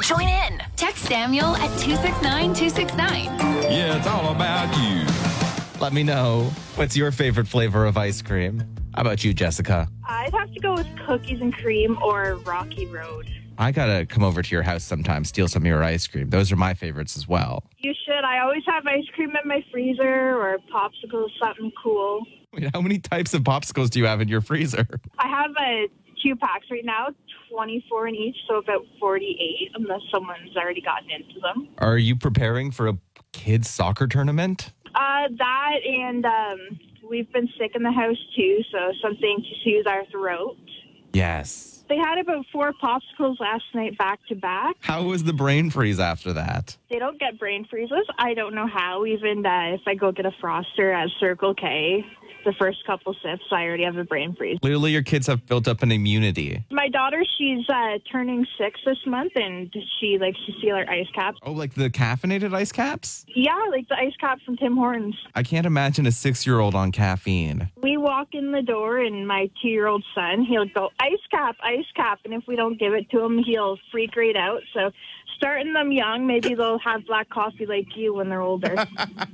Join in. Text Samuel at 269-269. Yeah, it's all about you. Let me know, what's your favorite flavor of ice cream? How about you, Jessica? I'd have to go with cookies and cream or Rocky Road. I gotta come over to your house sometime, steal some of your ice cream. Those are my favorites as well. You should. I always have ice cream in my freezer or popsicles, something cool. Wait, how many types of popsicles do you have in your freezer? I have 2 packs right now, 24 in each, so about 48, unless someone's already gotten into them. Are you preparing for a kids' soccer tournament? That and we've been sick in the house too, so something to soothe our throat. Yes. They had about 4 popsicles last night back to back. How was the brain freeze after that? They don't get brain freezes. I don't know how. Even if I go get a Froster at Circle K, the first couple sips, I already have a brain freeze. Clearly, your kids have built up an immunity. My daughter, she's turning 6 this month, and she likes to steal our ice caps. Oh, like the caffeinated ice caps? Yeah, like the ice caps from Tim Hortons. I can't imagine a 6-year-old on caffeine. We walk in the door, and my 2-year-old son, he'll go, ice cap, and if we don't give it to him, he'll freak right out. So starting them young, maybe they'll have black coffee like you when they're older.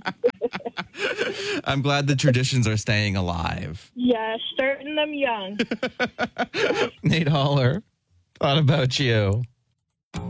I'm glad the traditions are staying alive. Yeah, starting them young. Nate Holler, thought about you.